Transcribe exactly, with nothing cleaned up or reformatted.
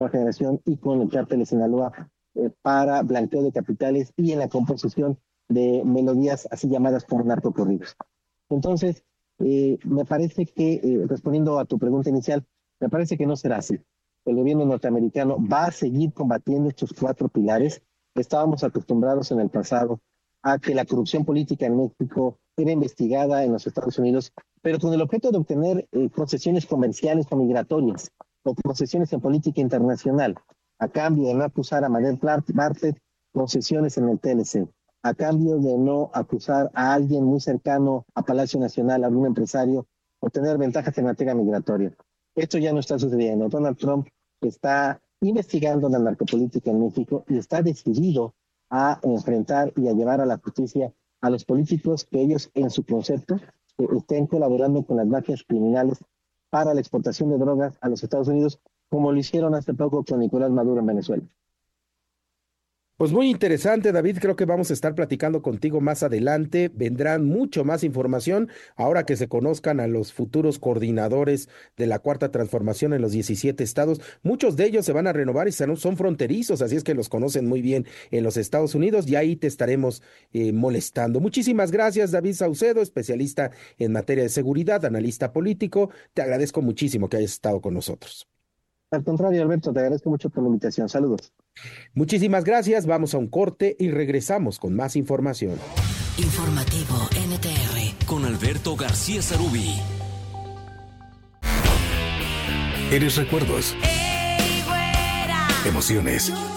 Nueva Generación y con el cártel de Sinaloa eh, para blanqueo de capitales y en la composición de melodías así llamadas como narcocorridos. Entonces, eh, me parece que, eh, respondiendo a tu pregunta inicial, me parece que no será así. El gobierno norteamericano va a seguir combatiendo estos cuatro pilares. Estábamos acostumbrados en el pasado a que la corrupción política en México era investigada en los Estados Unidos, pero con el objeto de obtener eh, concesiones comerciales o migratorias, o concesiones en política internacional, a cambio de no acusar a Madeleine Bartlett, concesiones en el T L C, a cambio de no acusar a alguien muy cercano a Palacio Nacional, a algún empresario, o tener ventajas en materia migratoria. Esto ya no está sucediendo. Donald Trump está investigando la narcopolítica en México y está decidido a enfrentar y a llevar a la justicia a los políticos que ellos, en su concepto, eh, estén colaborando con las mafias criminales para la exportación de drogas a los Estados Unidos, como lo hicieron hace poco con Nicolás Maduro en Venezuela. Pues muy interesante, David. Creo que vamos a estar platicando contigo más adelante. Vendrán mucho más información ahora que se conozcan a los futuros coordinadores de la Cuarta Transformación en los diecisiete estados. Muchos de ellos se van a renovar y son son fronterizos, así es que los conocen muy bien en los Estados Unidos y ahí te estaremos eh, molestando. Muchísimas gracias, David Saucedo, especialista en materia de seguridad, analista político. Te agradezco muchísimo que hayas estado con nosotros. Al contrario, Alberto, te agradezco mucho por la invitación. Saludos. Muchísimas gracias. Vamos a un corte y regresamos con más información. Informativo N T R con Alberto García Sarubí. Eres recuerdos, ¡Ey, güera! emociones,